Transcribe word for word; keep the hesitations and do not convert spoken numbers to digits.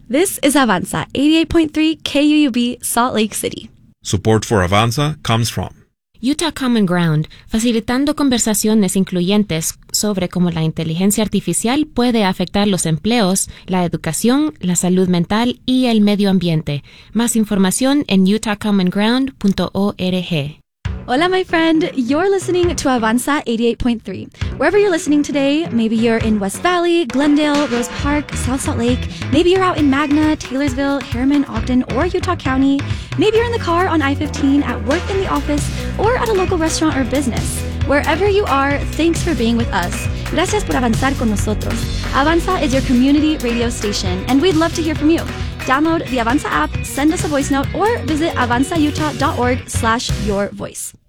This is Avanza, eighty-eight point three K U U B, Salt Lake City. Support for Avanza comes from Utah Common Ground, facilitando conversaciones incluyentes sobre cómo la inteligencia artificial puede afectar los empleos, la educación, la salud mental y el medio ambiente. Más información en utah common ground punto org. Hola, my friend. You're listening to Avanza eighty-eight point three. Wherever you're listening today, maybe you're in West Valley, Glendale, Rose Park, South Salt Lake. Maybe you're out in Magna, Taylorsville, Harriman, Ogden, or Utah County. Maybe you're in the car on I fifteen, at work in the office, or at a local restaurant or business. Wherever you are, thanks for being with us. Gracias por avanzar con nosotros. Avanza is your community radio station, and we'd love to hear from you. Download the Avanza app, send us a voice note, or visit avanza utah dot org slash your voice.